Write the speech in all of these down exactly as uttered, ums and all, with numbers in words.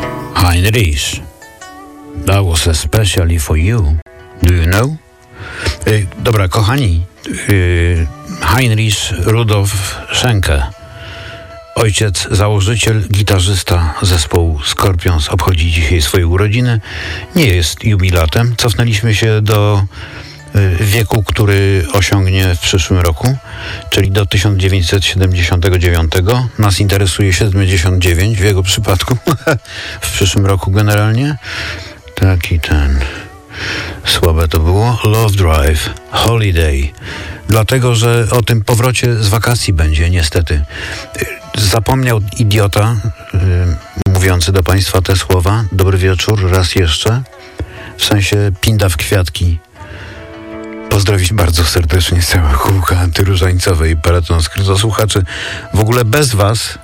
Heinrich, that was especially for you. Do you know? Yy, dobra, kochani, yy, Heinrich Rudolf Schenke, ojciec, założyciel, gitarzysta zespołu Scorpions, obchodzi dzisiaj swoje urodziny. Nie jest jubilatem. Cofnęliśmy się do wieku, który osiągnie w przyszłym roku, czyli do tysiąc dziewięćset siedemdziesiątego dziewiątego. Nas interesuje siedemdziesiąt dziewięć w jego przypadku. W przyszłym roku generalnie. Taki ten... Słabe to było. Love Drive, Holiday. Dlatego, że o tym powrocie z wakacji będzie niestety. Zapomniał idiota, yy, mówiący do państwa te słowa. Dobry wieczór, raz jeszcze. W sensie pinda w kwiatki. Pozdrowić bardzo serdecznie z całego kółka antyróżańcowej i Peleton Skryto słuchaczy. W ogóle bez was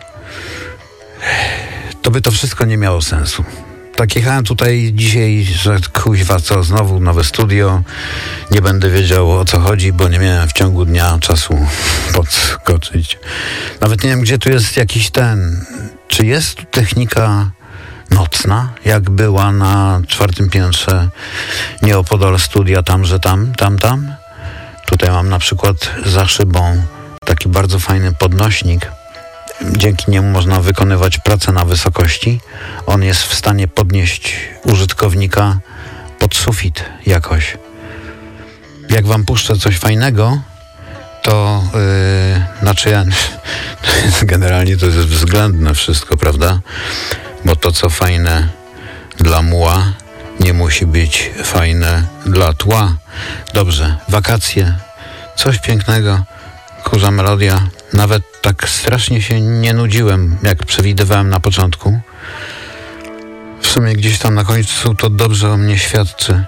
to by to wszystko nie miało sensu. Tak jechałem tutaj dzisiaj, że kuźwa co, znowu nowe studio. Nie będę wiedział, o co chodzi, bo nie miałem w ciągu dnia czasu podskoczyć. Nawet nie wiem, gdzie tu jest jakiś ten... Czy jest tu technika nocna, jak była na czwartym piętrze nieopodal studia, tam, że tam, tam, tam? Tutaj mam na przykład za szybą taki bardzo fajny podnośnik. Dzięki niemu można wykonywać pracę na wysokości. On jest w stanie podnieść użytkownika pod sufit jakoś. Jak wam puszczę coś fajnego, to yy, znaczy ja generalnie to jest względne wszystko, prawda? Bo to, co fajne dla muła, nie musi być fajne dla tła. Dobrze, wakacje, coś pięknego, kurza melodia. Nawet tak strasznie się nie nudziłem, jak przewidywałem na początku. W sumie gdzieś tam na końcu to dobrze o mnie świadczy.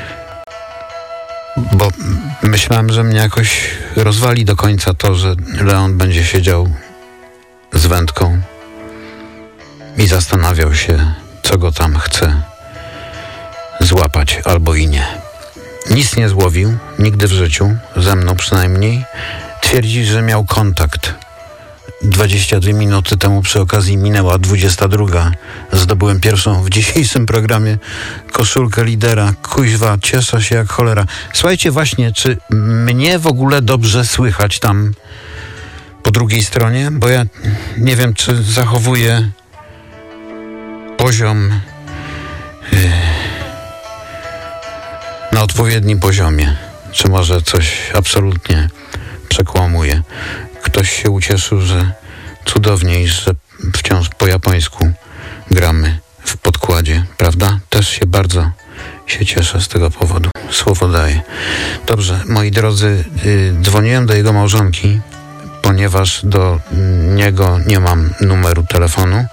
Bo myślałem, że mnie jakoś rozwali do końca to, że Leon będzie siedział z wędką i zastanawiał się, co go tam chce złapać albo i nie. Nic nie złowił, nigdy w życiu, ze mną przynajmniej. Twierdzi, że miał kontakt. dwadzieścia dwie minuty temu przy okazji minęła dwudziesta druga. Zdobyłem pierwszą w dzisiejszym programie koszulkę lidera. Kuźwa, cieszę się jak cholera. Słuchajcie, właśnie, czy mnie w ogóle dobrze słychać tam po drugiej stronie? Bo ja nie wiem, czy zachowuję poziom yy, na odpowiednim poziomie. Czy może coś absolutnie przekłamuje. Ktoś się ucieszył, że cudownie, i że wciąż po japońsku gramy w podkładzie, prawda? Też się bardzo się cieszę z tego powodu. Słowo daję. Dobrze, moi drodzy, yy, dzwoniłem do jego małżonki, ponieważ do niego nie mam numeru telefonu.